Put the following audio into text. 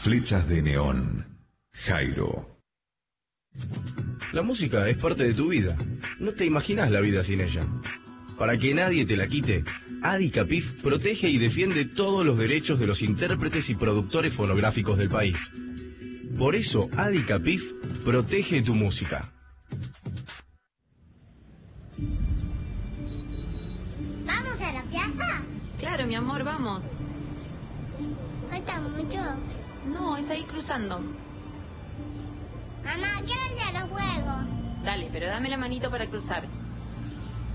Flechas de neón. Jairo. La música es parte de tu vida. No te imaginas la vida sin ella. Para que nadie te la quite, Adicapif protege y defiende todos los derechos de los intérpretes y productores fonográficos del país. Por eso, Adicapif protege tu música. ¿Vamos a la plaza? Claro, mi amor, vamos. ¿Falta mucho? No, es ahí cruzando. Mamá, quiero ir a los juegos. Dale, pero dame la manito para cruzar.